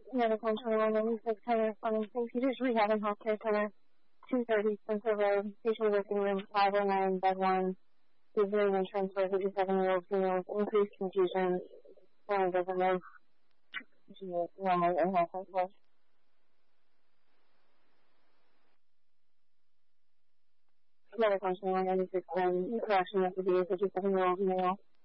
Medical internal analysis center from St. Peter's Rehab and Healthcare Center, 230 Spencer Road, patient working room 509, bed 1, visiting and transfer 57-year-old female with increased confusion, and doesn't know if she is normal or health. Medical internal analysis correction of the 57-year-old male